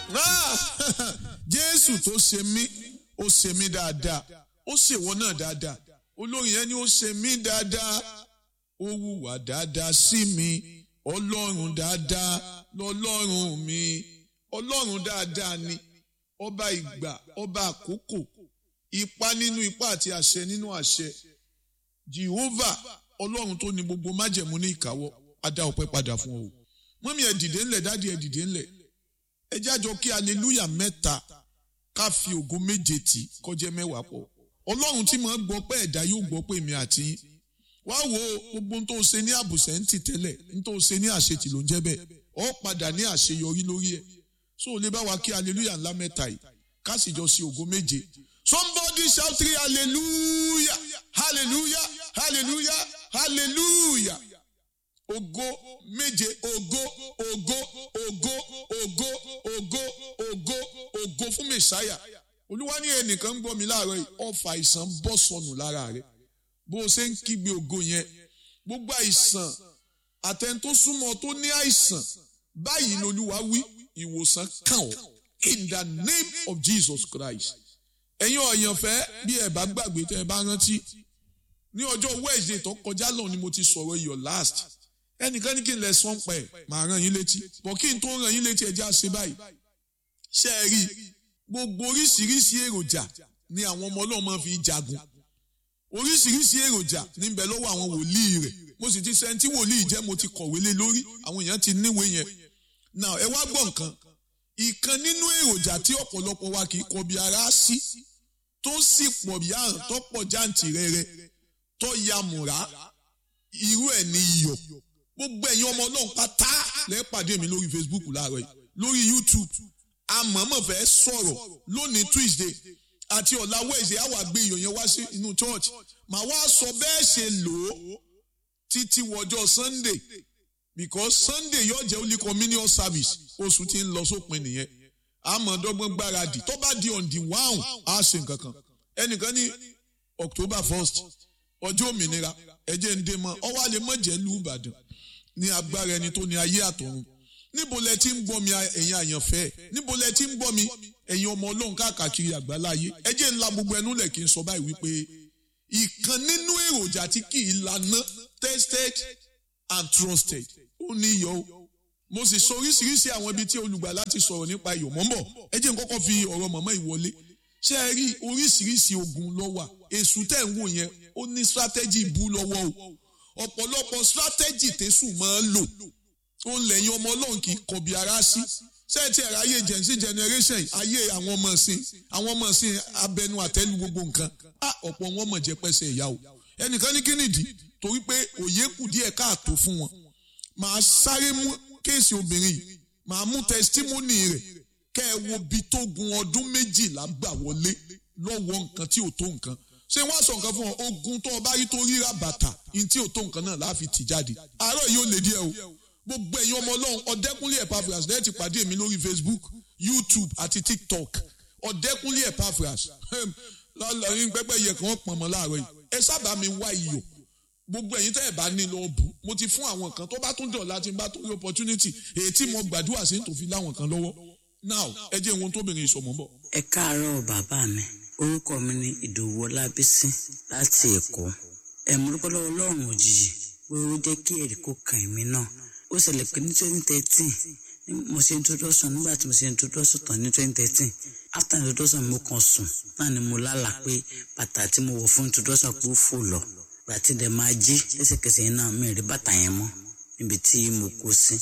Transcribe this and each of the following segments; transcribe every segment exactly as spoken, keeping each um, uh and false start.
Jésù tó ṣe mí ó ṣe mí dáadáa ó ṣèwọ náà dáadáa olórin yẹn ni ó ṣe mí dáadáa ó hùwà dáadáa sí mi ọlọ́run dáadáa lọ́lọ́run mi ọlọ́run dáadáa ni ọba ìgbà ọba àkókò ipá nínú ipá àti àṣẹ nínú àṣẹ Jehovah ọlọ́run tó ní gbogbo májẹ̀mú ní ìkáwọ́ adá ọpẹ́ padà fún ọ mọ́mí ẹ dìde ńlẹ̀ dádì ẹ dìde ńlẹ̀ ẹ jájọ kí hallelujah mẹ́ta ká fi ògo méje tì kọjá mẹ́wàá pọ̀ ọlọ́run tí mo gbọ́ pé ẹ̀dá yóò gbọ́ pé èmi àti yín wá wo gbogbo ohun tó ṣe ní àbùsẹ̀ ń tì tẹ́lẹ̀ ohun tó ṣe ní àṣetì ló ń jẹ́ bẹ́ẹ̀ ọ padà ní àṣeyọrí lórí ẹ̀ so lè bá wa kí hallelujah ńlá mẹ́ta yìí ká sì jọ sí ògo méje somebody shout three hallelujah hallelujah hallelujah hallelujah ògo méje ògo ògo ògo ògo ògo ògo ògo fún mẹsáyà olúwa ní ẹnìkan ń gbọ́ mi láàárọ̀ yìí ọfà àìsàn bọ́ sọnù lára rẹ̀ bó o ṣe ń kígbe ògo yẹn gbogbo àìsàn àtẹn tó súnmọ́ tó ní àìsàn báyìí lolúwa wí ìwòsàn kàn ọ́ in the name of Jesus Christ ẹ̀yin ọ̀yànfẹ́ bí ẹ bá gbàgbé tẹ́ ẹ bá rántí ní ọjọ́ Wednesday tó kọjá lọ ni mo ti sọ̀rọ̀ your last ẹnìkan ní kí n lẹ sọ́n pẹ̀ màá rán yín létí bọ̀ kí n tó rán yín létí ẹjẹ́ àṣẹ báyìí ṣe é rí gbogbo oríṣiríṣi èròjà ni àwọn ọmọ Ọlọ́run máa fi jagun oríṣiríṣi èròjà níbẹ̀ lọ́wọ́ àwọn wòlíì rẹ̀ mo sì ti sẹ́ńtì wòlíì jẹ́ mo ti kọ̀wé lé lórí àwọn èèyàn ti níwèé yẹn now ẹ wá gbọ́ nǹkan ìkan nínú èròjà tí ọ̀pọ̀lọpọ̀ wa kì í kọbi ara sí tó sì pọ̀ bí àrùn tó pọ̀ jáǹtì rẹ̀rẹ̀ tó ya mùrá irú ẹ̀ ní iyọ̀ gbogbo ẹ̀yin ọmọ Ọlọ́run pátá lẹ́pàdé mi lórí Facebook láàárọ̀ yìí lórí YouTube àmọ́mọ́ fẹ́ sọ̀rọ̀ lónìí Tuesday àti ọ̀la Wednesday á wá gbé iyọ̀ yẹn wá sí inú church màá wá sọ bẹ́ẹ̀ ṣe lò ó títí wọjọ́ Sunday because Sunday yóò jẹ́ only communion service oṣù tí ń lọ sópin nìyẹn àmọ̀dọ́gbọ́n gbáradì tó bá di on the one á ṣe nǹkan kan ẹnìkan ní October first ọjọ́ òmìnira ẹ̀jẹ̀ ń dé mọ́ ọwọ́ àlè mọ́jẹ́ lù Ìbàdàn ní agbára ẹni tó ní ayé àtọ̀run níbo lẹ ti ń gbọ́ mi ẹ̀yin àyànfẹ́ níbo lẹ ti ń gbọ́ mi ẹ̀yin ọmọ Ọlọ́run káàkiri àgbáláyé ẹ̀jẹ̀ ńlá gbogbo ẹnu lẹ̀ kí n sọ báyìí wípé ìkan nínú èròjà tí kì í lànà tested and trusted ó ní iyọ̀ o mo sì sọ oríṣiríṣi àwọn ibi tí olùgbàlà ti sọ̀rọ̀ nípa iyọ̀ mọ́ ń bọ̀ ẹ̀jẹ̀ ń kọ́kọ́ fi ọ̀rọ̀ mọ̀mọ́ ìwọlé ṣé ẹ rí oríṣiríṣi ogun ló wà èṣù tẹ̀ ń wò yẹn ó ní strategy bú lọ́wọ́ o ọ̀pọ̀lọpọ̀ strategy tẹ̀sù máa ń lò ó ń lẹ́yìn ọmọ Ọlọ́run kì í kọbi ara sí sẹ́ẹ̀tì ẹ̀rọ ayé jẹ̀nsí generation ayé àwọn ọmọ ọ̀sìn àwọn ọmọ ọ̀sìn abẹnu àtẹ́lu gbogbo nǹkan ọ̀pọ̀ wọn mọ̀ jẹ́ pẹ́sẹ̀ ìyá o ẹnìkan ní kínìdí torí pé òye kù díẹ̀ káàtó fún wọn màá sáré mú kéèsì obìnrin yìí màá mú testimony rẹ̀ kẹ́ ẹ wo bí tó gun ọdún méjìlá gbà wọlé lọ́wọ́ nǹkan tí ò tó nǹkan ṣé wọ́n á sọ nǹkan fún ọ ogun tó o bá rí tó ríra bàtà ní tí ò tó nǹkan náà láàfin tì jáde àárọ̀ yìí ó lè díẹ̀ o gbogbo ẹ̀yin ọmọ Ọlọ́run Ọ̀dẹ́kúnlé Epaphras lẹ́yìn ti pàdé mi lórí Facebook YouTube àti TikTok Ọ̀dẹ́kúnlé Epaphras lọ́lọ́rin pẹ́pẹ́ yẹ kí wọ́n pọ̀n mọ́ láàárọ̀ yìí ẹ sábà mi wá iyọ̀ gbogbo ẹ̀yin tẹ́ ẹ̀ bá ní lọ bù mo ti fún àwọn kan tó bá tún dọ̀ láti bá tó rí opportunity èyí tí mo gbàdúrà sí tó fi láwọn kan lọ́wọ́ now ẹ jẹ́ ohun tó bìnrin ìsọmọ́ bọ̀. ẹ káàárọ̀ bàbá mi orúkọ mi ni Ìdòwú Ọlábísí láti Èkó ẹ mú lọ́pọ̀ lọ́wọ́ Ọlọ́run òjijì pé ó jẹ́ kí ẹ̀rí kó kàn mí náà ó ṣẹlẹ̀ pé ní twenty thirteen mo ṣe introduction nígbà tí mo ṣe introduction tán ní twenty thirteen after introduction mo kàn sùn náà ni mo lálàá pé bàtà tí mo wọ̀ fún introduction pé ó fò lọ bàtí dẹ̀ máa jí lẹ́sẹ̀kẹsẹ̀ yẹn náà mi rí bàtà yẹn mọ́ níbi tí mo kó sí.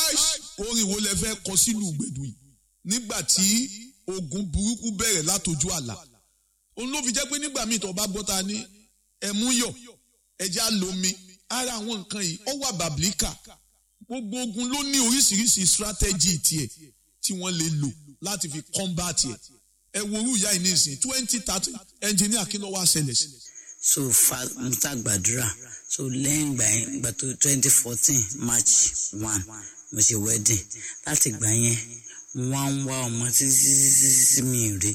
orin wo lẹ fẹ́ kọ sílùú gbèdú yìí nígbà tí ogun burúkú bẹ̀rẹ̀ látojú àlà òun ló fi jẹ́ pé nígbà míì tó bá gbọ́ ta ní ẹ̀mú yọ̀ ẹja lomi ara àwọn nǹkan yìí ó wà bàbílíkà gbogbo ogun ló ní oríṣiríṣi strategy tiẹ̀ tí wọ́n lè lò láti fi combat ẹ̀ ẹ wo orú ìyá yìí ní ìsìn twenty thirty engineer kí ló wá ṣẹlẹ̀ sí. so fa mo ta gbàdúrà so lẹ́yìn ìgbà yẹn ìgbà tó twenty fourteen March one mo ṣe wedding láti ìgbà yẹn mo wá ń wá ọmọ títí títí mi rí.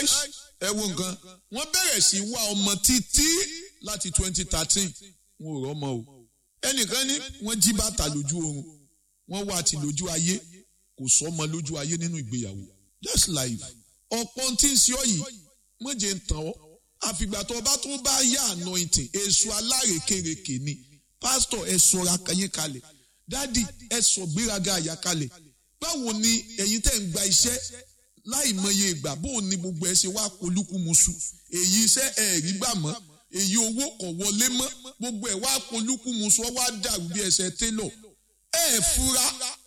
ẹ wo nǹkan wọ́n bẹ̀rẹ̀ sí wá ọmọ títí láti twenty thirteen wọn ò rọ́mọ o ẹnìkan ní wọ́n jí bàtà lójú oorun wọ́n wá ti lójú ayé kò sọ́mọ lójú ayé nínú ìgbéyàwó that's life. ọ̀pọ̀ tí ń ṣe ọ́ yìí mọ̀jẹ̀ ń tàn ọ́ àfìgbà tó bá tó bá yá anointing èso alárekereke ni pásítọ̀ ẹ sọra yín kalẹ̀ dádì ẹ sọ gbéraga àyà kalẹ̀ báwo ni ẹ̀yin tẹ́ ń gba iṣẹ́ láì mọye ìgbà bóun ni gbogbo ẹ ṣe wá polúkúmuṣu èyí iṣẹ́ ẹ̀ rí gbà mọ́ èyí owó kò wọlé mọ́ gbogbo ẹ̀ wá polúkúmuṣu ọ wá dàrú bí ẹsẹ̀ télọ̀ ẹ fura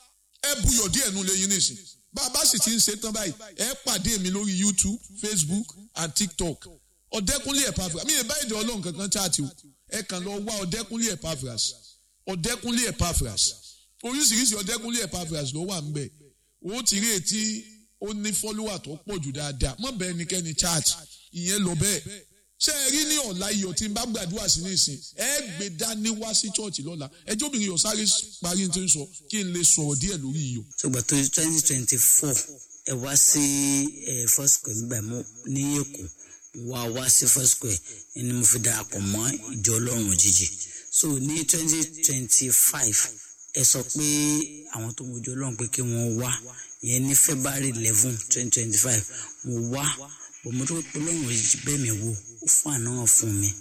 ẹ buyọ̀ díẹ̀ nu lẹ́yìn nìsín bàbá sì ti ń ṣe tán báyìí ẹ pàdé mi lórí YouTube, Facebook and TikTok Ọ̀dẹ́kúnlé Epaphras mi ì bá èdè Ọlọ́run kankan chaati o ẹ kàn lọ wá Ọ̀dẹ́kúnlé Epaphras Ọ̀dẹ́kúnlé Epaphras oríṣiríṣi Ọ̀dẹ́kúnlé Epaphras ló wà ńbẹ̀ o ti rí etí ó ní fọ́lúwà tó pọ̀ jù dáadáa mọ̀ bẹ́ẹ̀ nikẹ́ni chaati ìyẹn lọ bẹ́ẹ̀ ṣé ẹ rí ní ọ̀la iyọ̀ tí n bá gbàdúrà sí ní ìsìn ẹ gbé dání wá sí chọ́ọ̀chì lọ́la ẹjọ́ obìnrin yóò sáré parí tí ń sọ kí n lè sọ̀rọ̀ díẹ̀ lórí iyọ̀. ṣùgbọ́n tó twenty twenty four ẹ wá sí first square nígbà mọ́ ní Èkó wá wá sí first square ẹni mo fi darapọ̀ mọ́ ìjọ Ọlọ́run òjijì so ní twenty twenty five ẹ sọ pé àwọn tó mojú Ọlọ́run pé kí wọ́n wá ìyẹn ní February eleven twenty twenty five mo wá bọ̀ mo tó pé Ọlọ́run òjijì bẹ́ẹ̀ mi wò ó fún àná fún mi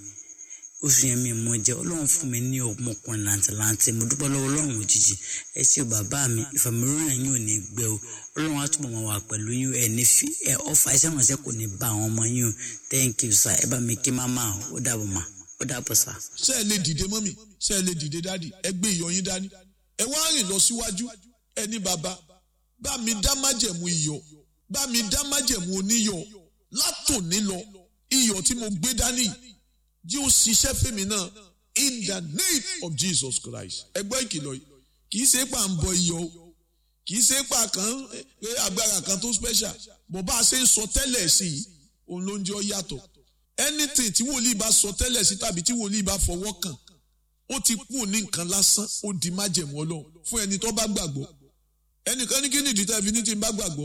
oṣù yẹn mi mo jẹ Ọlọ́run fún mi ní ọmọkùnrin làǹtìlanti mo dúpẹ́ lọ́wọ́ Ọlọ́run òjijì ẹ ṣé bàbá mi ìfàmìlóyún yín ò ní gbẹ o Ọlọ́run á túbọ̀ máa wà pẹ̀lú yín ẹ ní fi ẹ ọfà iṣẹ́ ìrànṣẹ́ kò ní bá àwọn ọmọ yín o thank you sir ẹ bá mi kí máma ó dàbọ̀ mà ó dàbọ̀ sir. ṣé ẹ lè dìde mọ́mì ṣé ẹ lè dìde dádì ẹ gbé iyọ̀ yín dání ẹ wá rìn lọ síwájú ẹ ní bàbá bá mi dá májẹ̀mú iyọ̀ bá mi dá májẹ̀mú oníyọ̀ látòní lọ iyọ̀ tí mo gbé dání yóò ṣiṣẹ́ fèmí náà in the name of Jesus Christ. ẹgbẹ́ ìkìlọ̀ yìí kì í ṣe pà ń bọ iyọ̀ o kì í ṣe pà kan agbára kan tó special bó bá a ṣe ń sọ tẹ́lẹ̀ sí i òun ló ń jẹ́ ọ yàtọ̀ anything tí wòlíì bá sọ tẹ́lẹ̀ sí tàbí tí wòlíì bá fọwọ́ kàn ó ti kú ní nǹkan lásán ó di májẹ̀mú Ọlọ́run fún ẹni tó bá gbàgbọ́ ẹnìkan ní kí ni ìdí tẹ́lẹ̀ fi ní tí ń bá gbàgbọ́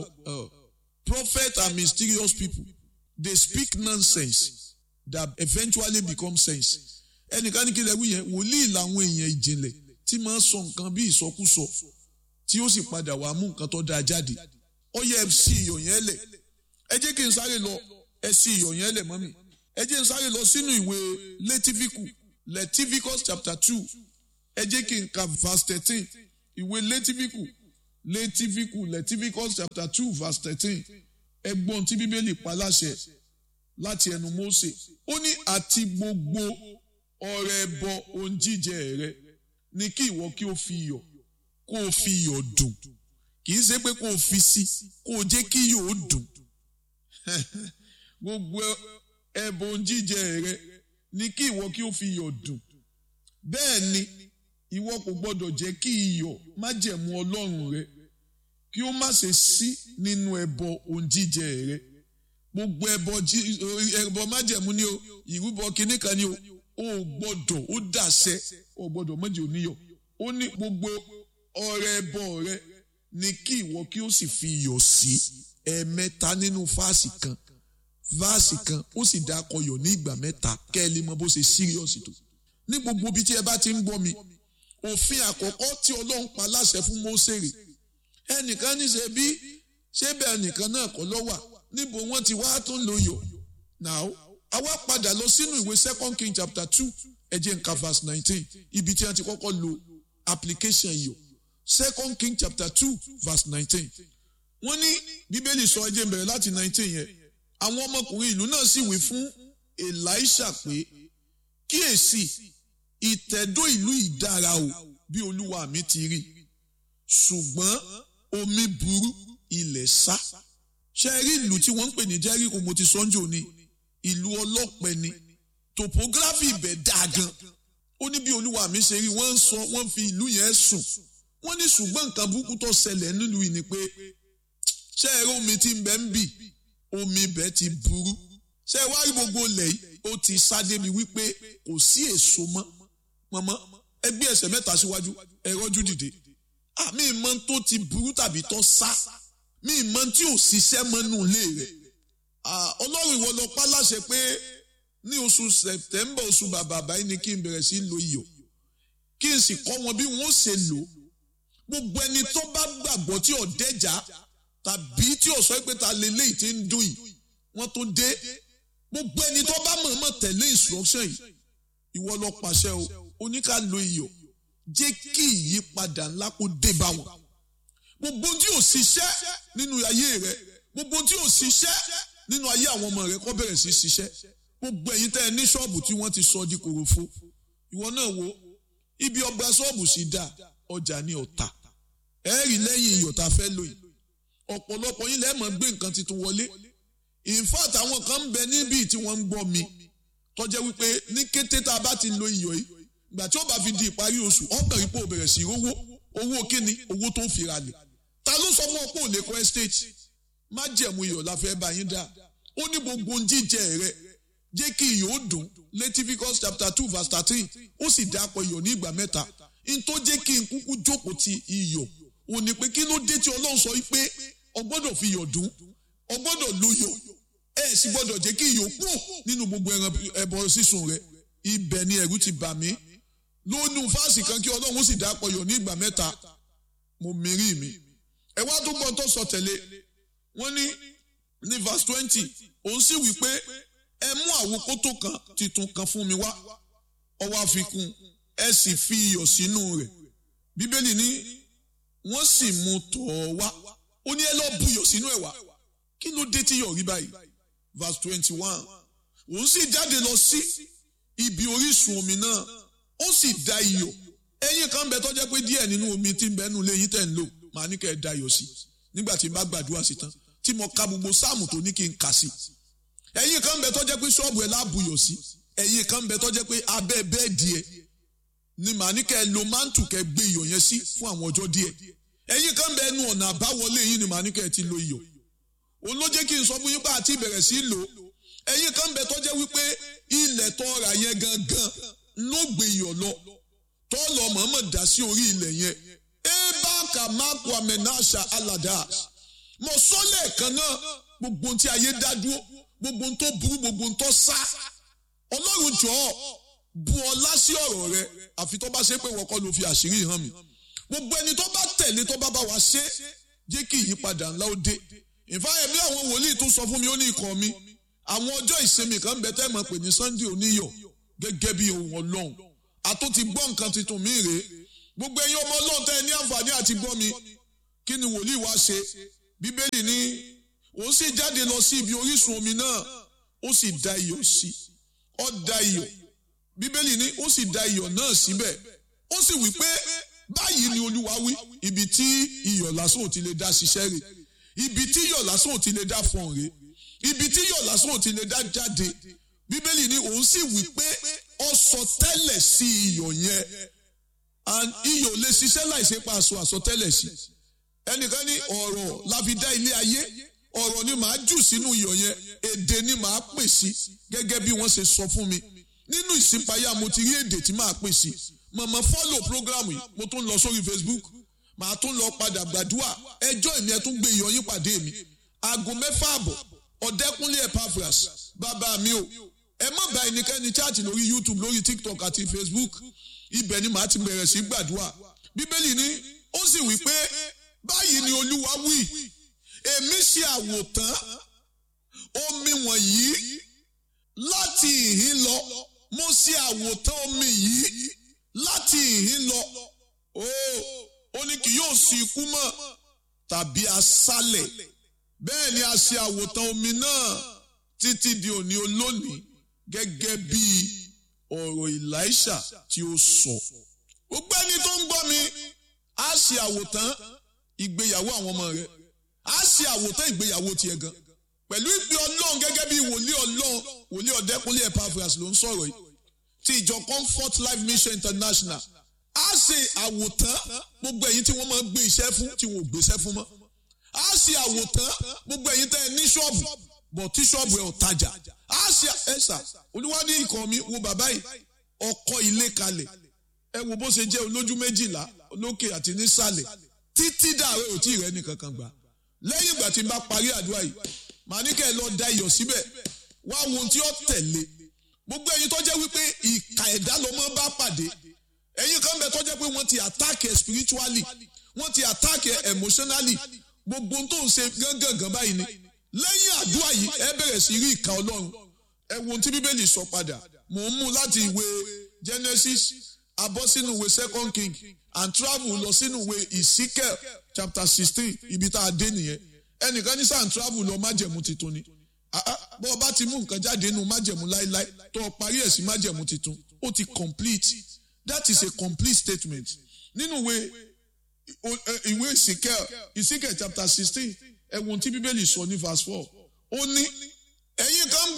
prophet and mysterious people they speak nonsense that eventually become sense. ẹnìkan ní kí lẹ wí yẹn wòlíì làwọn èèyàn ìjìnlẹ̀ tí máa ń sọ nǹkan bí ìsọkúsọ tí ó sì padà wàá mú nǹkan tó dáa jáde ó yẹ ẹ sí iyọ̀ yẹn lẹ̀ ẹ jẹ́ kí n sáré lọ ẹ sí iyọ̀ yẹn lẹ̀ mọ́mì ẹ jẹ́ n sáré lọ sínú ìwé Létífíkù Leviticus chapter two ẹ jẹ́ kí n ka verse thirteen ìwé Létífíkù Létífíkù Leviticus chapter two verse thirteen ẹ gbọ́n tí Bíbélì pa láṣẹ láti ẹnu Mósè ó ní àti gbogbo ọrẹ ẹbọ ohun jíjẹ rẹ ní kí ìwọ kí o fi iyọ̀ kó o fi iyọ̀ dùn kì í ṣe pé kó o fi sí kó o jẹ́ kí iyọ̀ ó dùn gbogbo ẹbọ ohun jíjẹ rẹ ní kí ìwọ kí o fi iyọ̀ dùn bẹ́ẹ̀ ni ìwọ kò gbọdọ̀ jẹ́ kí iyọ̀ májẹ̀mú Ọlọ́run rẹ kí ó má ṣe sí nínú ẹbọ ohun jíjẹ rẹ gbogbo ẹbọ ẹbọ májẹ̀mú ni o ìrúbọ kínní kan ni o ò gbọ́dọ̀ ó dàṣẹ ò gbọ́dọ̀ méjì oníyọ̀ ó ní gbogbo ọrẹ ẹbọ rẹ ní kí ìwọ kí ó sì fi iyọ̀ sí ẹ̀ẹ̀mẹ́ta nínú fáàsì kan fáàsì kan ó sì dá akọyọ̀ ní ìgbà mẹ́ta kẹ́ ẹ lè mọ bó ṣe síríọ̀sì tó ní gbogbo ibi tí ẹ bá ti ń gbọ́ mi òfin àkọ́kọ́ tí Ọlọ́run pa láṣẹ fún Mósè rè ẹnìkan ní ṣe bí ṣé bẹ́ẹ̀ nìkan náà kọ́ ló wà níbo wọ́n ti wá tó ń lo yọ̀ now àwa padà lọ sínú ìwé second king chapter two ẹ jẹ́ n ka verse nineteen ibi tí wọ́n ti kọ́kọ́ lo application yọ̀ second king chapter two verse nineteen wọ́n ní Bíbélì sọ ẹ jẹ́ n bẹ̀rẹ̀ láti nineteen yẹn àwọn ọmọkùnrin ìlú náà sì wí fún Èlíṣà pé kíyèsí ìtẹ̀dó ìlú ìdára o bí Olúwa mi ti rí ṣùgbọ́n omi burú ilẹ̀ sá ṣe rí ìlú tí wọ́n ń pè ní Jẹ́ríkò mo ti sọ́njò ni ìlú ọlọ́pẹ ni topography ibẹ̀ dáa gan ó ní bí Olúwa mi ṣe rí wọ́n ń sọ wọ́n fi ìlú yẹn sùn wọ́n ní ṣùgbọ́n nǹkan burúkú tó ṣẹlẹ̀ nílùú yìí ni pé ṣe ẹ̀rọ omi tí ń bẹ ń bì omi ibẹ̀ ti burú ṣe wá rí gbogbo ilẹ̀ yìí ó ti sáde mi wípé kò sí èso mọ́ mọ́mọ́ ẹgbẹ́ ẹsẹ̀ mẹ́ta síwájú ẹ̀rọ́jú dìde àmì ìmọ̀ tó ti burú tàbí tó sá mi ìmọ̀ tí ò ṣiṣẹ́ mọ́nú ilé rẹ̀ Ọlọ́run ìwọ lọ pa láṣẹ pé ní oṣù September oṣù bàbà báyìí ni kí n bẹ̀rẹ̀ sí lo iyọ̀ kí n sì kọ́ wọn bí wọ́n ṣe lò gbogbo ẹni tó bá gbàgbọ́ tí ọ̀dẹ́jà tàbí tí ò sọ pé ta lélẹ́yìí tí ń dùn yìí wọ́n tó dé gbogbo ẹni tó bá mọ̀ọ́mọ̀ tẹ̀lé instruction yìí ìwọ lọ pàṣẹ o oníkà lo iyọ̀ jẹ́ kí ìyípadà ńlá kó dé bá wọn gbogbo tí ò ṣiṣẹ́ nínú ayé rẹ gbogbo tí ò ṣiṣẹ́ nínú ayé àwọn ọmọ rẹ kó bẹ̀rẹ̀ sí ṣiṣẹ́ gbogbo ẹ̀yin tẹ́ ẹ ní ṣọ́ọ̀bù tí wọ́n ti sọ di kòròfo ìwọ náà wo ibi ọgbà ṣọ́ọ̀bù sì dá ọjà ní ọ̀tà ẹ rí lẹ́yìn iyọ̀ tá a fẹ́ lò yìí ọ̀pọ̀lọpọ̀ yín lẹ́ẹ̀mọ́ gbé nǹkan tuntun wọlé in fact àwọn kan ń bẹ níbí tí wọ́n ń gbọ́ mi tó jẹ́ wípé ní kété tá a bá ti lo iyọ̀ yìí ìgbà tí ó bá fi di ìparí oṣù ọkàn rí pé ó bẹ̀rẹ̀ sí owó owó kíni owó tó ń fi ra lẹ̀ ta ló sọ fún ọ pé ò lè kọ́ estate má jẹ̀mú iyọ̀ la fẹ́ bá yín dá ó ní gbogbo jíjẹ rẹ jẹ́ kí iyọ̀ ó dùn Leviticus chapter two verse thirteen ó sì dápọ̀ iyọ̀ ní ìgbà mẹ́ta in tó jẹ́ kí n kúkú jókòó ti iyọ̀ ò ní pé kí ló dé tí Ọlọ́run sọ pé o gbọ́dọ̀ fi iyọ̀ dùn o gbọ́dọ̀ lo iyọ̀ ẹ sì gbọ́dọ̀ jẹ́ kí iyọ̀ pọ̀ nínú gbogbo ẹran ẹbọ sísun rẹ ibẹ̀ ni ẹ̀rù ti bà mí lónú fáàsì kan kí Ọlọ́run ó sì dápọ̀ iyọ̀ ní ìgbà mẹ́ta mo mìírí mi ẹ wá tó gbọ́n tó sọ tẹ̀lé wọ́n ní ní verse twenty òun sì wí pé ẹ mú àwòkótó kan titun kan fún mi wá ó wá fi kún ẹ sì fi iyọ̀ sínú rẹ̀ bíbélì ní wọ́n sì mú tọ̀ ọ́ wá ó ní ẹ lọ buyọ̀ sínú ẹ̀ wá kí ló dé tí yọ̀ rí báyìí verse twenty one òun sì jáde lọ sí ibi orísun omi náà ó sì da iyọ̀ ẹ̀yin kan bẹ tó jẹ́ pé díẹ̀ nínú omi tí ń bẹ nínú ilé yín tẹ̀ ń lò màá ní kẹ́ ẹ da iyọ̀ sí nígbà tí n bá gbàdúrà sí tán tí mo ka gbogbo sáàmù tó ní kí n kà sí ẹ̀yin kan bẹ tó jẹ́ pé ṣọ́ọ̀bù ẹ̀ láàbùyọ̀ sí ẹ̀yin kan bẹ tó jẹ́ pé abẹ́ bẹ́ẹ̀dì ẹ̀ ni màá ní kẹ́ ẹ lo mántù kẹ́ gbé iyọ̀ yẹn sí fún àwọn ọjọ́ díẹ̀ ẹ̀yin kan bẹ ẹnu ọ̀nà àbáwọlé yín ni màá ní kẹ́ ẹ ti lo iyọ̀ òun ló jẹ́ kí n sọ fún yín pé àti ìbẹ̀rẹ̀ sí lò ẹ̀yin kan bẹ tó jẹ́ wípé ilẹ̀ tó rà yẹn gangan ló gbé iyọ̀ lọ tó lọ mọ̀ọ́mọ̀ dá sí orí ilẹ̀ yẹn eba kamaku amenasha alada mo sọ lẹ́ẹ̀kan náà gbogbo tí ayé dá dúró gbogbo tó burú gbogbo tó sá Ọlọ́run jọ̀ọ́ bu ọlá sí ọ̀rọ̀ rẹ àfi tó bá ṣe pé wọ́n kọ́ ló fi àṣírí hàn mí gbogbo ẹni tó bá tẹ̀lé tó bá bá wa ṣe jẹ́ kí ìyípadà ńlá ó dé ìfáyẹ̀mí àwọn wòlíì tó sọ fún mi ó ní ikọ̀ mi àwọn ọjọ́ ìsinmi kan bẹ tẹ́ mọ̀ pé ní Sunday oníyọ̀ gẹ́gẹ́ bí ohun Ọlọ́run àtó ti gbọ́ nǹkan tuntun mi rèé gbogbo ẹ̀yin ọmọ Ọlọ́run tẹ́ ẹ ní àǹfààní àti gbọ́ mi kí ni wòlíì wá ṣe bíbélì ní òun sì jáde lọ sí ibi orísun omi náà ó sì da iyọ̀ sí ó da iyọ̀ bíbélì ní ó sì da iyọ̀ náà síbẹ̀ ó sì wí pé báyìí ni Olúwa wí ibi tí iyọ̀ lásán ò ti lè dá ṣiṣẹ́ rẹ̀ ibi tí iyọ̀ lásán ò ti lè dá fọ̀n rẹ̀ ibi tí iyọ̀ lásán ò ti lè dá jáde bíbélì ní òun sì wí pé ó sọ tẹ́lẹ̀ sí iyọ̀ yẹn and iyọ̀ lè ṣiṣẹ́ láìsí pa aṣọ àsọtẹ́lẹ̀ sí ẹnìkan ní ọ̀rọ̀ la fi dá ilé ayé ọ̀rọ̀ ni màá jù sínú iyọ̀ yẹn èdè ni màá pè sí gẹ́gẹ́ bí wọ́n ṣe sọ fún mi nínú ìsìnpayá mo ti rí èdè tí màá pè sí màmá follow program yìí mo tún lọ sórí Facebook màá tún lọ padà gbàdúrà ẹjọ́ èmi ẹ tún gbé iyọ̀ yín pàdé mi aago mẹ́fà àbọ̀ Ọ̀dẹ́kúnlé Epaphras bàbá mi o ẹ má bá ẹnikẹ́ni chat lórí YouTube lórí TikTok àti Facebook ibẹ̀ ni màá ti bẹ̀rẹ̀ sí gbàdúrà bíbélì ní ó sì wí pé báyìí ni Olúwa wí èmi ṣe àwòtán omi wọ̀nyí láti ìhín lọ mo ṣe àwòtán omi yìí láti ìhín lọ ó ó ní kì yóò sí ikú mọ́ tàbí aṣálẹ̀ bẹ́ẹ̀ ni a ṣe àwòtán omi náà títí di òní olónìí gẹ́gẹ́ bí ọ̀rọ̀ Èlíṣà tí ó sọ gbogbo ẹni tó ń gbọ́ mi a ṣe àwòtán ìgbéyàwó àwọn ọmọ rẹ a ṣe àwòtán ìgbéyàwó tiẹ̀ gan pẹ̀lú ìpè Ọlọ́run gẹ́gẹ́ bí wòlíì Ọlọ́run wòlíì Ọ̀dẹ́kúnlé Epaphras ló ń sọ̀rọ̀ yìí ti ìjọ Comfort Life Mission International a ṣe àwòtán gbogbo ẹ̀yin tí wọ́n máa ń gbé iṣẹ́ fún tí wọ́n ò gbéṣẹ́ fún mọ́ a ṣe àwòtán gbogbo ẹ̀yin tẹ́ ẹ ní ṣọ́ọ̀bù bọ̀ tí ṣọ́ọ̀bù ẹ̀ ò tajà a ṣe ẹ̀sà Olúwa ní ikọ̀ mi wo bàbá yìí ọkọ̀ ilé kalẹ̀ ẹ wo bó ṣe jẹ́ olójú méjìlá lókè àti nísàlẹ̀ títí dàrẹ́ ò tí ì rẹ́ nìkan kan gbà lẹ́yìn ìgbà tí n bá parí àdúrà yìí màá ní kẹ́ ẹ lọ da iyọ̀ síbẹ̀ wá wo ohun tí ó tẹ̀lé gbogbo ẹ̀yin tó jẹ́ wípé ìkà ẹ̀dá ló máa bá pàdé ẹ̀yin kan bẹ tó jẹ́ pé wọ́n ti attack ẹ spiritually wọ́n ti attack ẹ emotionally gbogbo tó ń ṣe gángan báyìí ni lẹ́yìn àdúrà yìí ẹ bẹ̀rẹ̀ sí rí ìka Ọlọ́run. Ẹ wo ohun tí Bíbélì sọ padà mò ń mú láti ìwé Genesis abọ́ sínú ìwé Second King and travel lọ sínú ìwé Ezekiel chapter sixteen ibi tá a dé nìyẹn. Ẹnìkan ní sàn travel lọ májẹ̀mú titun ni bọ́ ọ bá ti mú nǹkan jáde nínú májẹ̀mú láíláí tó o parí ẹ̀ sí májẹ̀mú titun ó ti complete. That is a complete statement. Nínú ìwé ìwé Ezekiel Ezekiel chapter sixteen ẹ wo ohun tí Bíbélì sọ ní verse four ó ní ẹ̀yin kan